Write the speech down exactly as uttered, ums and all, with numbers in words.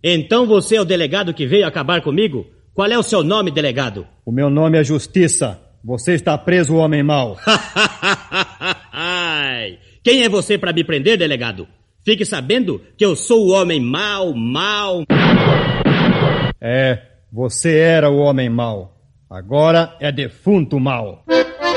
Então você é o delegado que veio acabar comigo? Qual é o seu nome, delegado? O meu nome é Justiça. Você está preso, homem mau. Quem é você para me prender, delegado? Fique sabendo que eu sou o homem mau, mau... É, você era o homem mau. Agora é defunto mau.